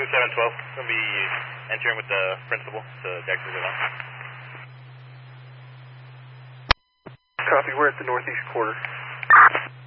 712. Going to be entering with the principal to Dexter's event. Copy, we're at the northeast quarter.